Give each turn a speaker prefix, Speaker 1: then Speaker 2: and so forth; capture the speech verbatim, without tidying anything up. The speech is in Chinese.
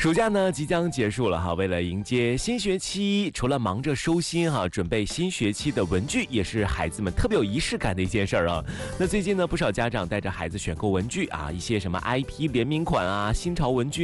Speaker 1: 暑假呢即将结束了哈，为了迎接新学期，除了忙着收心哈，准备新学期的文具，也是孩子们特别有仪式感的一件事儿啊。那最近呢，不少家长带着孩子选购文具啊，一些什么 I P 联名款啊、新潮文具